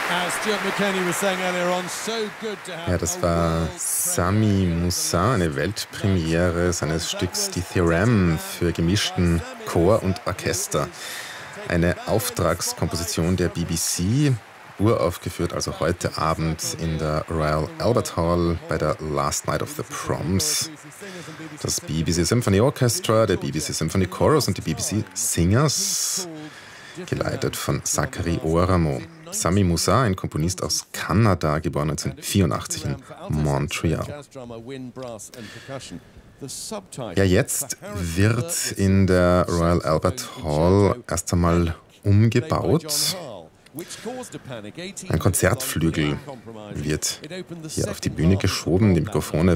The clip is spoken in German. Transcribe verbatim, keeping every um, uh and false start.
Ja, das war Sami Moussa, eine Weltpremiere seines Stücks Die Theorem für gemischten Chor und Orchester. Eine Auftragskomposition der B B C, uraufgeführt also heute Abend in der Royal Albert Hall bei der Last Night of the Proms. Das B B C Symphony Orchestra, der B B C Symphony Chorus und die B B C Singers, geleitet von Zachary Oramo. Sami Moussa, ein Komponist aus Kanada, geboren neunzehnhundertvierundachtzig in Montreal. Ja, jetzt wird in der Royal Albert Hall erst einmal umgebaut. Ein Konzertflügel wird hier auf die Bühne geschoben, die Mikrofone